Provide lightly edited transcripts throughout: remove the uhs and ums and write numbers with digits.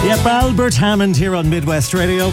Yep, Albert Hammond here on Midwest Radio.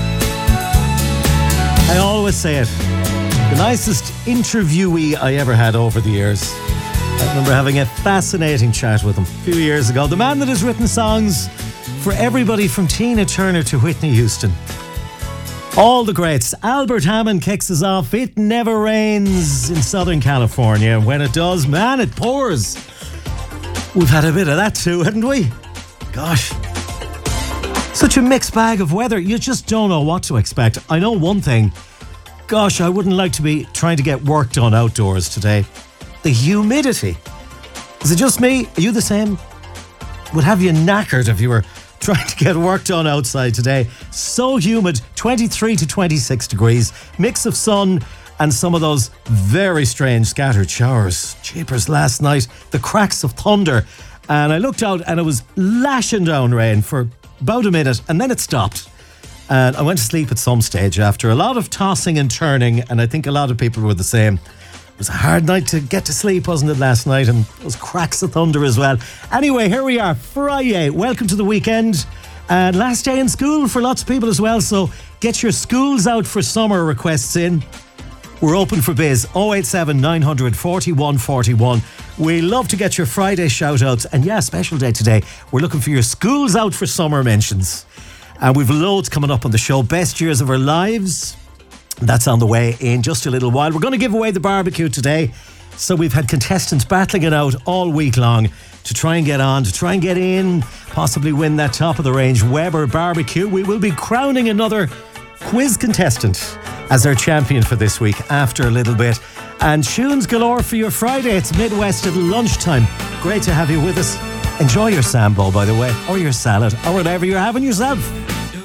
I always say it, the nicest interviewee I ever had over the years. I remember having a fascinating chat with him a few years ago. The man that has written songs for everybody from Tina Turner to Whitney Houston. All the greats. Albert Hammond kicks us off. It never rains in Southern California, and when it does, man, it pours. We've had a bit of that too, haven't we? Gosh. Such a mixed bag of weather. You just don't know what to expect. I know one thing. Gosh, I wouldn't like to be trying to get work done outdoors today. The humidity. Is it just me? Are you the same? Would have you knackered if you were trying to get work done outside today. So humid, 23 to 26 degrees. Mix of sun and some of those very strange scattered showers. Jeepers, last night, the cracks of thunder. And I looked out and it was lashing down rain for about a minute, and then it stopped. And I went to sleep at some stage after a lot of tossing and turning, and I think a lot of people were the same. It was a hard night to get to sleep, wasn't it, last night? And those cracks of thunder as well. Anyway, here we are, Friday. Welcome to the weekend. And last day in school for lots of people as well, so get your schools out for summer requests in. We're open for biz, 087 900 4141. We love to get your Friday shout-outs. And yeah, special day today. We're looking for your schools out for summer mentions. And we've loads coming up on the show. Best years of our lives. That's on the way in just a little while. We're going to give away the barbecue today. So we've had contestants battling it out all week long to try and get on, to try and get in, possibly win that top of the range Weber barbecue. We will be crowning another quiz contestant as our champion for this week after a little bit. And tunes galore for your Friday. It's Midwest at lunchtime. Great to have you with us. Enjoy your Sambo, by the way, or your salad, or whatever you're having yourself.